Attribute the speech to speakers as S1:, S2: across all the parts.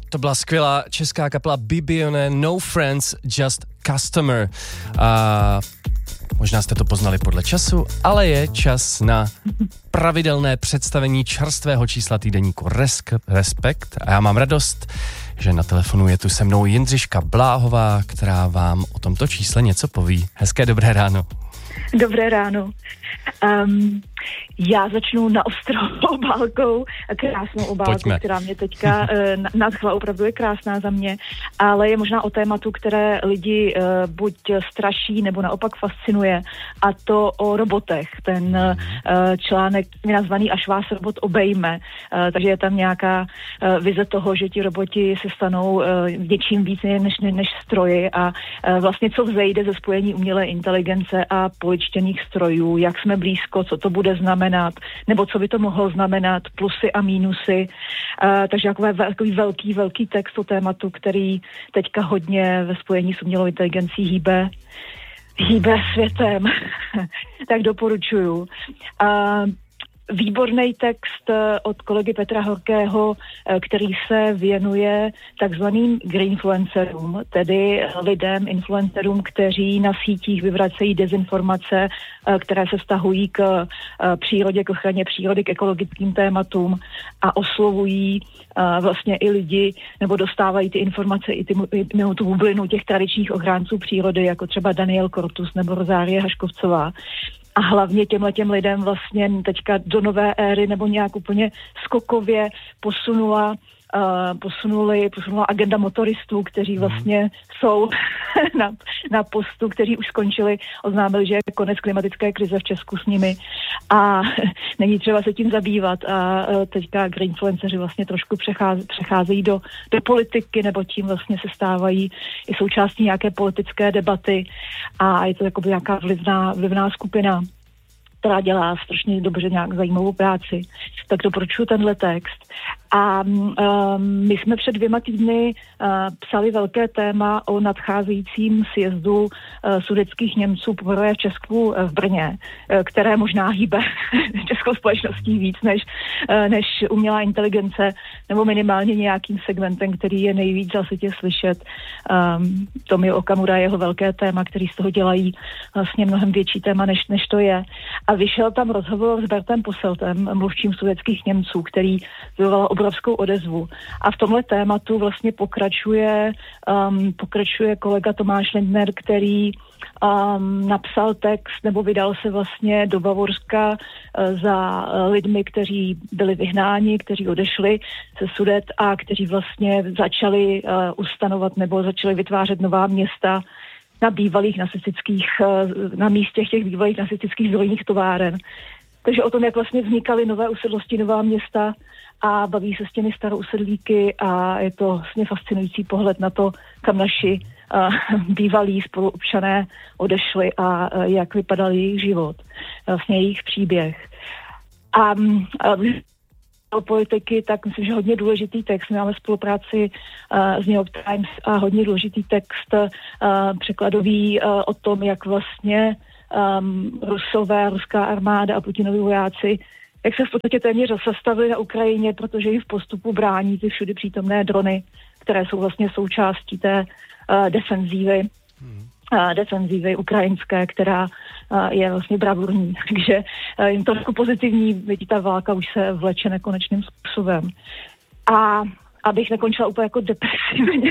S1: To byla skvělá česká kapela Bibione, No Friends, Just Customer. A možná jste to poznali podle času, ale je čas na pravidelné představení čerstvého čísla týdeníku Respekt. A já mám radost, že na telefonu je tu se mnou Jindřiška Bláhová, která vám o tomto čísle něco poví. Hezké dobré ráno.
S2: Dobré ráno. Já začnu na ostrou obálkou, krásnou obálkou,
S1: Pojďme.
S2: která mě teďka nadchla, opravdu je krásná za mě, ale je možná o tématu, které lidi buď straší, nebo naopak fascinuje, a to o robotech. Ten článek je nazvaný Až vás robot obejme, takže je tam nějaká vize toho, že ti roboti se stanou něčím víc než stroji a vlastně co vzejde ze spojení umělé inteligence a poličtěných strojů, jak jsme blízko, co to bude znamenat, nebo co by to mohlo znamenat, plusy a mínusy. Takže takový velký text o tématu, který teďka hodně ve spojení s umělou inteligencí hýbe světem. Tak doporučuju. Výborný text od kolegy Petra Horkého, který se věnuje takzvaným greenfluencerům, tedy lidem, influencerům, kteří na sítích vyvracejí dezinformace, které se vztahují k přírodě, k ochraně přírody, k ekologickým tématům a oslovují vlastně i lidi, nebo dostávají ty informace i mimo tu bublinu těch tradičních ochránců přírody, jako třeba Daniel Kortus nebo Rozárie Haškovcová. A hlavně těm lidem vlastně teďka do nové éry nebo nějak úplně skokově posunula agenda motoristů, kteří vlastně jsou na postu, kteří už skončili, oznámili, že je konec klimatické krize v Česku s nimi a není třeba se tím zabývat a teďka greenfluenceři vlastně trošku přecházejí do politiky, nebo tím vlastně se stávají i součástí nějaké politické debaty a je to jakoby nějaká vlivná skupina, která dělá strašně dobře nějak zajímavou práci. Tak doporučuji tenhle text. A my jsme před 2 týdny psali velké téma o nadcházejícím sjezdu sudetských Němců poprvé v Česku v Brně, které možná hýbe českou společností víc než umělá inteligence, nebo minimálně nějakým segmentem, který je nejvíc hlasitě slyšet. Tomio Okamura je jeho velké téma, který z toho dělají vlastně mnohem větší téma, než to je. A vyšel tam rozhovor s Bertem Posseltem, mluvčím sudetských Němců, který vyvolal obrovskou odezvu. A v tomhle tématu vlastně pokračuje kolega Tomáš Lindner, který napsal text nebo vydal se vlastně do Bavorska za lidmi, kteří byli vyhnáni, kteří odešli ze Sudet a kteří vlastně začali ustanovat nebo začali vytvářet nová města na místě těch bývalých nacistických zbrojních továren. Takže o tom, jak vlastně vznikaly nové usedlosti, nová města a baví se s těmi starousedlíky a je to vlastně fascinující pohled na to, kam naši bývalí spoluobčané odešli a jak vypadal jejich život, vlastně jejich příběh. A o politiky, tak myslím, že hodně důležitý text. My máme spolupráci s New York Times a hodně důležitý text překladový o tom, jak vlastně ruská armáda a Putinovi vojáci, jak se v podstatě téměř zastavili na Ukrajině, protože jim v postupu brání ty všudy přítomné drony, které jsou vlastně součástí té defenzívy ukrajinské, která je vlastně bravurní. Takže jim to jako pozitivní, vidí, ta válka už se vleče nekonečným způsobem. A abych nekončila úplně jako depresivně,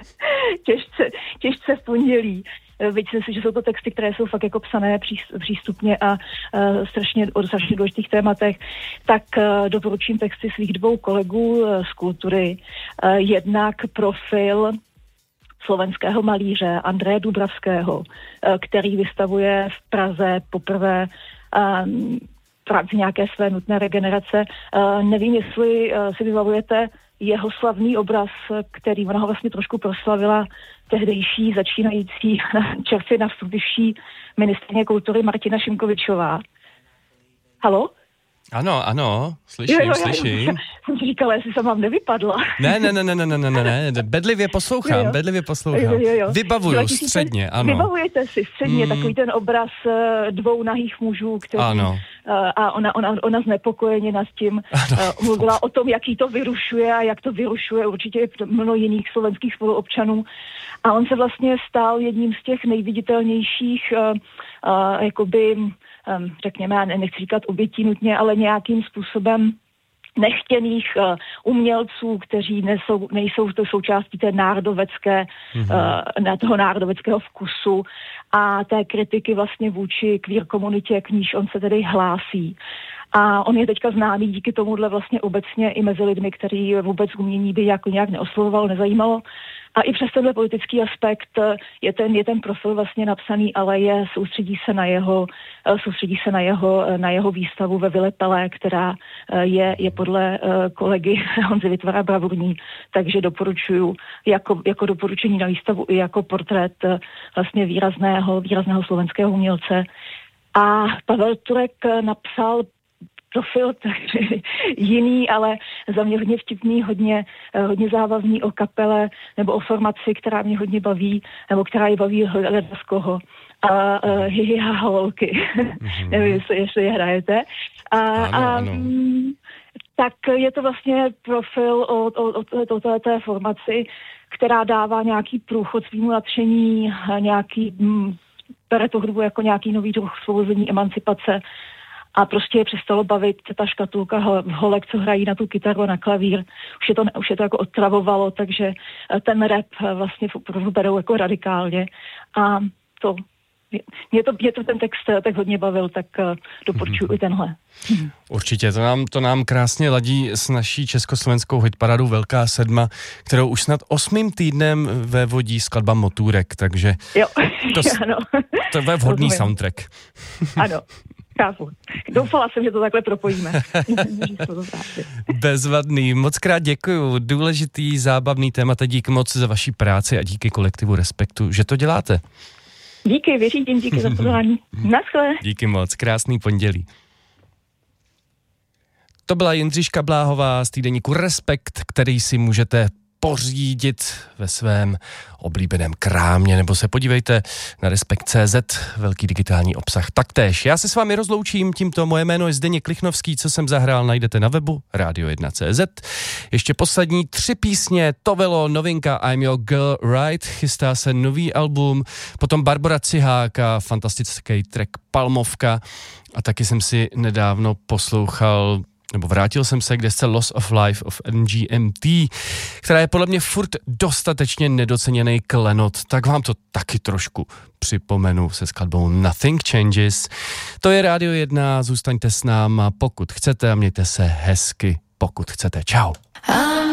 S2: těžce v pondělí. Myslím si, že jsou to texty, které jsou fakt jako psané přístupně a o strašně důležitých tématech, tak doporučím texty svých 2 kolegů z kultury. Jednak profil slovenského malíře Andreje Dubravského, který vystavuje v Praze poprvé práci nějaké své nutné regenerace. Nevím, jestli si vybavujete jeho slavný obraz, který ona ho vlastně trošku proslavila tehdejší začínající čerstvě nastupivší ministryně kultury Martina Šimkovičová. Halo?
S1: Ano, slyším.
S2: Já jsem si říkala, jestli jsem vám nevypadla.
S1: Ne, bedlivě poslouchám.
S2: Jo.
S1: Vybavuju středně, ano.
S2: Vybavujete si středně takový ten obraz 2 nahých mužů, kteří a ona znepokojeně nad tím mluvila o tom, jak jí to vyrušuje a jak to vyrušuje určitě mnoho jiných slovenských spoluobčanů. A on se vlastně stal jedním z těch nejviditelnějších, jakoby, řekněme, já nechci říkat obětí nutně, ale nějakým způsobem nechtěných umělců, kteří nejsou to součástí té národovecké, toho národoveckého vkusu a té kritiky vlastně vůči queer komunitě, k níž on se tedy hlásí. A on je teďka známý díky tomuhle vlastně obecně i mezi lidmi, který vůbec umění by jako nějak neoslovoval, nezajímalo. A i přes tenhle politický aspekt je ten profil vlastně napsaný, ale soustředí se na jeho výstavu ve Vile Pelé, která je podle kolegy Honzy Vitvara bravurní, takže doporučuju jako doporučení na výstavu i jako portrét vlastně výrazného slovenského umělce. A Pavel Turek napsal profil jiný, ale za mě hodně vtipný, hodně závazný o kapele nebo o formaci, která mě hodně baví, nebo která ji baví hledat z koho. A hihiha holky. Nevím, jestli je hrajete.
S1: Ano.
S2: Tak je to vlastně profil o té formaci, která dává nějaký průchod svýmu nadšení, bere tu hudbu jako nějaký nový druh svobození, emancipace. A prostě je přestalo bavit ta škatulka holek, co hrají na tu kytaru a na klavír. Už je to jako otravovalo, takže ten rap vlastně berou jako radikálně. A mě to ten text tak hodně bavil, tak doporučuji i tenhle.
S1: Určitě, to nám krásně ladí s naší československou hitparadou Velká sedma, kterou už snad 8. týdnem vévodí skladba Motůrek, takže to je vhodný soundtrack.
S2: Ano. Chápu. Doufala jsem, že to takhle propojíme.
S1: Bezvadný. Moc krát děkuju. Důležitý, zábavný témata. Díky moc za vaši práci a díky kolektivu Respektu, že to děláte.
S2: Díky, věřím, díky za pozvání. Naschle.
S1: Díky moc. Krásný pondělí. To byla Jindřiška Bláhová z týdeníku Respekt, který si můžete pořídit ve svém oblíbeném krámě, nebo se podívejte na Respekt.cz, velký digitální obsah taktéž. Já se s vámi rozloučím, tímto moje jméno je Zdeněk Lichnovský, co jsem zahrál, najdete na webu radio1.cz. Ještě poslední 3 písně, Tovelo, novinka I'm Your Girl Right, chystá se nový album, potom Barbora Cihák a fantastický track Palmovka a taky jsem si nedávno poslouchal nebo vrátil jsem se k desce Loss of Life of MGMT, která je podle mě furt dostatečně nedoceněný klenot, tak vám to taky trošku připomenu se skladbou Nothing Changes. To je Radio 1, zůstaňte s náma, pokud chcete, a mějte se hezky, pokud chcete. Čau.